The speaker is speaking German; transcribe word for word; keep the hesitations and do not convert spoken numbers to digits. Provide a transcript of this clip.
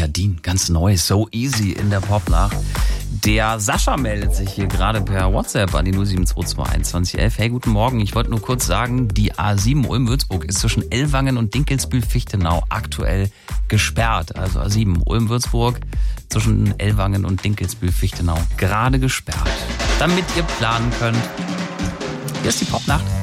Dean, ganz neu, So Easy in der Popnacht. Der Sascha meldet sich hier gerade per WhatsApp an die null sieben zwei zwei einundzwanzig elf. Hey, guten Morgen. Ich wollte nur kurz sagen, die A sieben Ulm-Würzburg ist zwischen Ellwangen und Dinkelsbühl-Fichtenau aktuell gesperrt. Also A sieben Ulm-Würzburg zwischen Ellwangen und Dinkelsbühl-Fichtenau gerade gesperrt. Damit ihr planen könnt. Hier ist die Popnacht.